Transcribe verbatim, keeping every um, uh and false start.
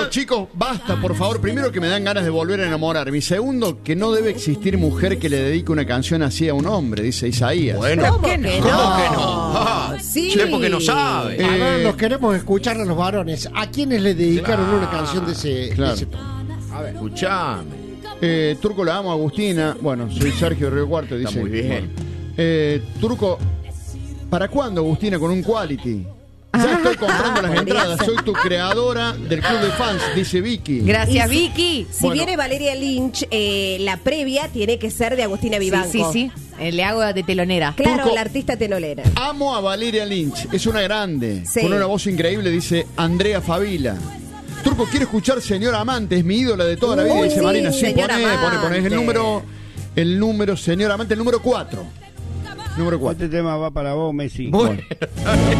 chicos, basta, por favor. Primero, que me dan ganas de volver a enamorar. Mi segundo, que no debe existir mujer que le dedique una canción así a un hombre, dice Isaías. Bueno, ¿Cómo que no? ¿Cómo que no? Ah, Sí. usted porque no sabe. Eh, A ver, los queremos escuchar a los varones. ¿A quiénes le dedicaron Claro. una canción de ese, Claro. de ese tono? A ver. Escuchame. Eh, Turco, la amo, Agustina. Bueno, soy Sergio Río Cuarto, dice. Está muy bien. Bueno. Eh, Turco, ¿para cuándo, Agustina, con un quality? Ya estoy comprando las podría entradas. ser. Soy tu creadora del club de fans, dice Vicky. Gracias, Y si- Vicky. Si Bueno. viene Valeria Lynch, eh, la previa tiene que ser de Agustina Sí, Vivanco. sí, sí. Eh, le hago de telonera. Claro, Turco. la artista telolera. Amo a Valeria Lynch, es una grande. Sí. Con una voz increíble, dice Andrea Favila. Turco, quiero escuchar Señor Amante, es mi ídola de toda la vida, Uy, dice sí, Marina. Sí, Señor poné, poné, poné. Es el Amante. número, el número, Señor Amante, el número cuatro. Número cuatro. Este tema va para vos, Messi. Bueno.